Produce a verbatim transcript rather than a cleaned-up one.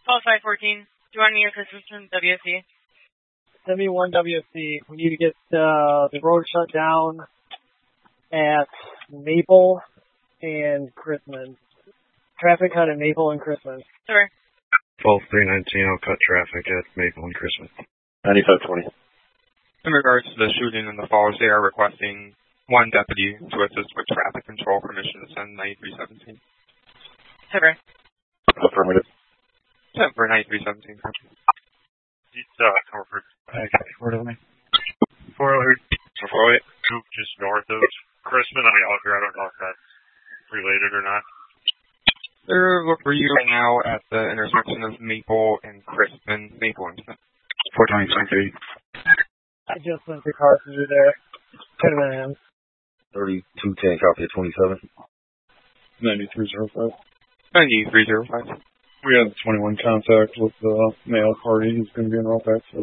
Call five fourteen. Do you want any assistance from W S C? Send me one W S C. We need to get uh, the road shut down at Maple and Christmas. Traffic cut at Maple and Christmas. Sure. twelve three nineteen, I'll cut traffic at Maple and Christmas. ninety-five twenty. In regards to the shooting in the Falls, they are requesting one deputy to assist with traffic control. Permission to send ninety-three seventeen. Sure. Affirmative. Send for ninety-three seventeen. It's uh, Comfort. Okay, word of me. four oh eight. four oh eight. Just north of Christmas. I mean, I don't know if that's related or not. They're looking for you right now at the intersection of Maple and Crispin. Maple and Crispin. four twenty twenty-three. I just sent the car through there. ten minutes. thirty-two ten, copy at twenty-seven. ninety-three oh five. ninety-three oh five. We had twenty-one contact with the male party. He's going to be in Ropax.